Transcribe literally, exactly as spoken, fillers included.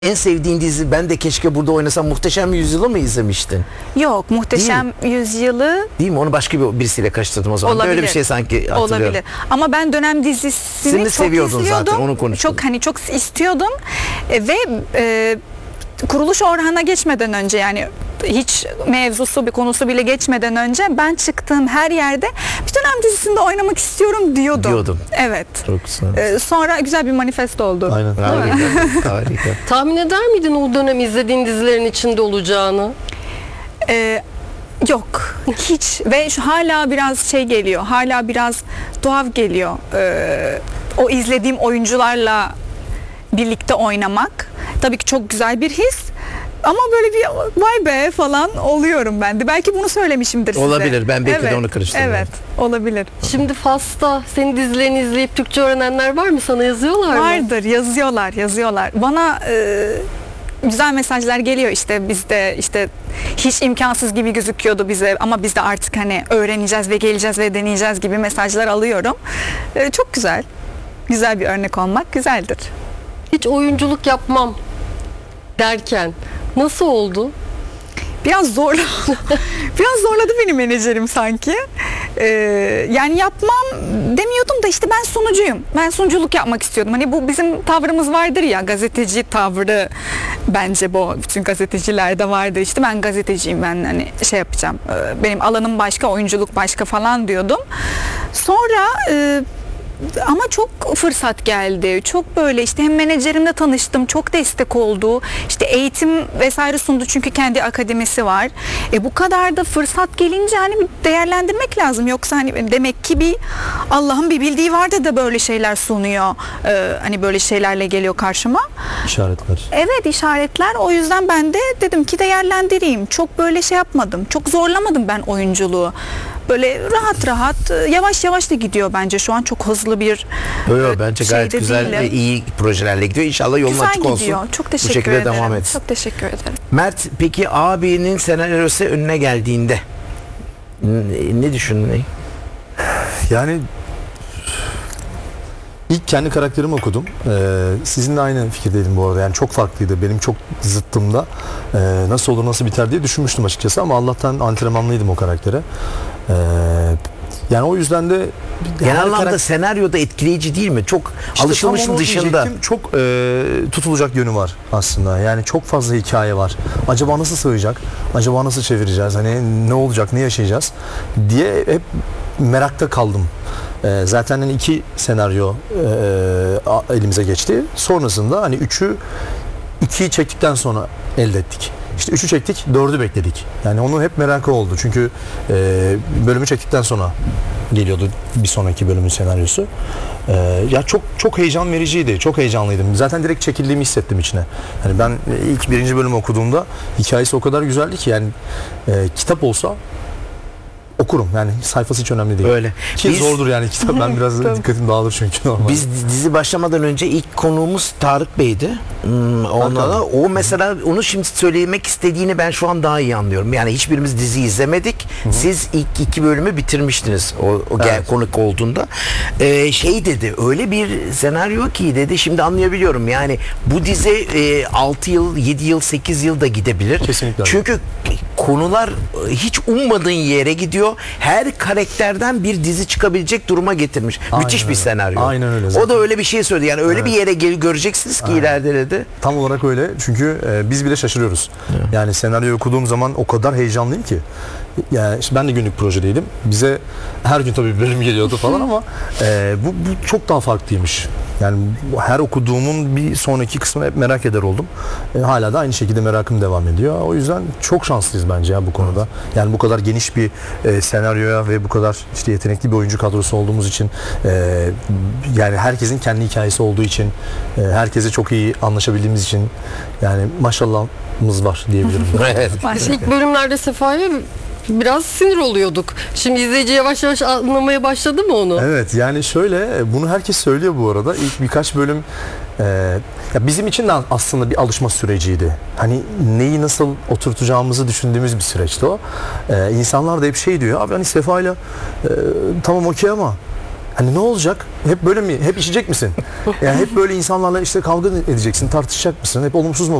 En sevdiğin dizi, ben de keşke burada oynasam, Muhteşem Yüzyıl'ı mı izlemiştin? Yok, Muhteşem Yüzyıl'ı Değil mi? Onu başka bir birisiyle karıştırdım o zaman. olabilir. Böyle bir şey sanki hatırlıyorum. Olabilir. Ama ben dönem dizisini Seni çok seviyordun izliyordum. zaten, onu konuştuk. Çok hani çok istiyordum. E, ve e, Kuruluş Orhan'a geçmeden önce, yani hiç mevzusu bir konusu bile geçmeden önce ben çıktığım her yerde bir dönem dizisinde oynamak istiyorum diyordum. Diyordum. Evet. Çok güzel. E, sonra güzel bir manifesto oldu. Aynen. Harika. Harika. Tahmin eder miydin o dönem izlediğin dizilerin içinde olacağını? E, Yok, hiç. Ve şu hala biraz şey geliyor, hala biraz tuhaf geliyor. Ee, o izlediğim oyuncularla birlikte oynamak. Tabii ki çok güzel bir his. Ama böyle bir vay be falan oluyorum ben de. Belki bunu söylemişimdir size. Olabilir, ben belki de Evet, onu karıştırdım. Evet, olabilir. Şimdi Fas'ta senin dizilerini izleyip Türkçe öğrenenler var mı? Sana yazıyorlar mı? Vardır, yazıyorlar, yazıyorlar. Bana e, güzel mesajlar geliyor, işte bizde işte hiç imkansız gibi gözüküyordu bize ama biz de artık hani öğreneceğiz ve geleceğiz ve deneyeceğiz gibi mesajlar alıyorum. E, çok güzel. Güzel bir örnek olmak güzeldir. Hiç oyunculuk yapmam derken nasıl oldu? Biraz zorla, biraz zorladı beni menajerim sanki. Ee, yani yapmam demiyordum da işte ben sunucuyum. Ben sunuculuk yapmak istiyordum. Hani bu bizim tavrımız vardır ya, gazeteci tavrı, bence bu bütün gazetecilerde vardır. İşte ben gazeteciyim, ben hani şey yapacağım. Benim alanım başka, oyunculuk başka falan diyordum. Sonra e, ama çok fırsat geldi. Çok böyle işte hem menajerimle tanıştım. Çok destek oldu. İşte eğitim vesaire sundu çünkü kendi akademisi var. E bu kadar da fırsat gelince hani bir değerlendirmek lazım. Yoksa hani demek ki bir Allah'ın bir bildiği vardı da böyle şeyler sunuyor. Ee, hani böyle şeylerle geliyor karşıma. İşaretler. Evet, işaretler. O yüzden ben de dedim ki değerlendireyim. Çok böyle şey yapmadım. Çok zorlamadım ben oyunculuğu. Böyle rahat rahat, yavaş yavaş da gidiyor bence şu an, çok hızlı bir Yo, yo, bence gayet şeyde güzel değilim. ve iyi projelerle gidiyor. İnşallah yolun Güzel açık olsun. gidiyor. Çok teşekkür Bu şekilde ederim. devam etsin. Çok teşekkür ederim. Mert, peki abinin senaryosu önüne geldiğinde ne, ne düşündün? Yani ilk kendi karakterimi okudum. Ee, sizinle aynı fikirdeydim bu arada. Yani çok farklıydı. Benim çok zıttımda. Ee, nasıl olur, nasıl biter diye düşünmüştüm açıkçası ama Allah'tan antrenmanlıydım o karaktere. Ee, yani o yüzden de Genel anlamda karakter... senaryoda etkileyici değil mi? Çok İşte alışılmışın tam onu dışında. diyecektim. Çok e, tutulacak yönü var aslında. Yani çok fazla hikaye var. Acaba nasıl sığacak? Acaba nasıl çevireceğiz? Hani ne olacak? Ne yaşayacağız? Diye hep merakta kaldım. E, zaten hani iki senaryo e, elimize geçti. Sonrasında hani üçü ikiyi çektikten sonra elde ettik. İşte üçü çektik, dördü bekledik. Yani onun hep merakı oldu. Çünkü e, bölümü çektikten sonra geliyordu bir sonraki bölümün senaryosu. E, ya çok çok heyecan vericiydi. Çok heyecanlıydım. Zaten direkt çekildiğimi hissettim içine. Yani ben ilk birinci bölümü okuduğumda hikayesi o kadar güzeldi ki yani e, kitap olsa okurum. Yani sayfası hiç önemli değil. Öyle. Ki Biz- zordur yani kitap. Ben biraz dikkatim dağılır çünkü normal. Biz dizi başlamadan önce ilk konuğumuz Tarık Bey'di. Hmm, ondan da, o mesela onu şimdi söylemek istediğini ben şu an daha iyi anlıyorum. Yani hiçbirimiz dizi izlemedik. Hı-hı. Siz ilk iki bölümü bitirmiştiniz o, o Evet. gel, konuk olduğunda. Ee, şey dedi, öyle bir senaryo ki dedi, şimdi anlayabiliyorum. Yani bu dizi e, altı yıl, yedi yıl, sekiz yıl da gidebilir. Kesinlikle. Çünkü konular hiç ummadığın yere gidiyor. Her karakterden bir dizi çıkabilecek duruma getirmiş. Aynen Müthiş bir öyle. senaryo. Aynen öyle O zaten. da öyle bir şey söyledi. Yani öyle Evet. bir yere gel göreceksiniz ki Aynen. ileride dedi. Tam olarak öyle. Çünkü e, biz bile şaşırıyoruz. Evet. Yani senaryo okuduğum zaman o kadar heyecanlıyım ki. Yani işte ben de günlük projedeydim. Bize her gün tabii bir bölüm geliyordu falan ama e, bu, bu çok daha farklıymış. Yani her okuduğumun bir sonraki kısmını hep merak eder oldum. E, hala da aynı şekilde merakım devam ediyor. O yüzden çok şanslıyız bence ya bu konuda. Yani bu kadar geniş bir e, senaryoya ve bu kadar işte yetenekli bir oyuncu kadrosu olduğumuz için e, yani herkesin kendi hikayesi olduğu için e, herkese çok iyi anlaşabildiğimiz için yani maşallahımız var diyebilirim. Evet. İlk bölümlerde Sefa'ya biraz sinir oluyorduk. Şimdi izleyici yavaş yavaş anlamaya başladı mı onu? Evet, yani şöyle, bunu herkes söylüyor bu arada. İlk birkaç bölüm e, ya bizim için de aslında bir alışma süreciydi. Hani neyi nasıl oturtacağımızı düşündüğümüz bir süreçti o. E, insanlar da hep şey diyor. Abi hani Sefa'yla e, tamam okey ama Hani ne olacak? Hep böyle mi? Hep içecek misin? Yani hep böyle insanlarla işte kavga edeceksin, tartışacak mısın? Hep olumsuz mu